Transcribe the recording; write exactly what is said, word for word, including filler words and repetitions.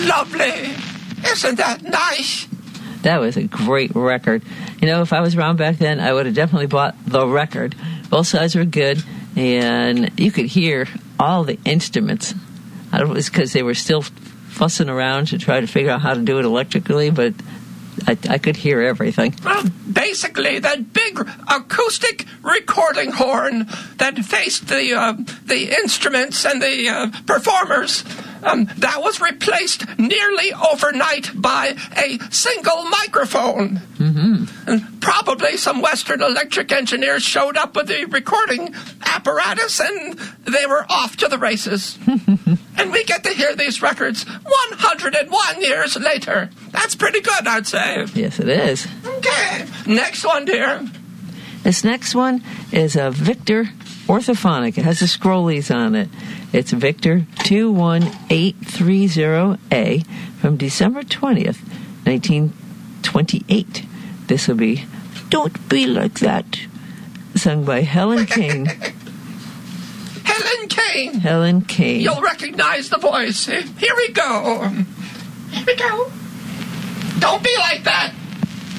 Lovely. Isn't that nice? That was a great record. You know, if I was around back then, I would have definitely bought the record. Both sides were good, and you could hear all the instruments. I don't know if it was because they were still fussing around to try to figure out how to do it electrically, but I, I could hear everything. Well, basically, that big acoustic recording horn that faced the uh, the instruments and the uh, performers, um, that was replaced nearly overnight by a single microphone. Mm-hmm. And probably some Western Electric engineers showed up with the recording apparatus, and they were off to the races. And we get to hear these records one hundred one years later. That's pretty good, I'd say. Yes, it is. Okay. Next one, dear. This next one is a Victor Orthophonic. It has the scrollies on it. It's Victor two one eight three zero A from December twentieth, nineteen twenty-eight. This will be Don't Be Like That, sung by Helen Kane. Helen Kane. Helen Kane. You'll recognize the voice. Here we go. Here we go. Don't be like that.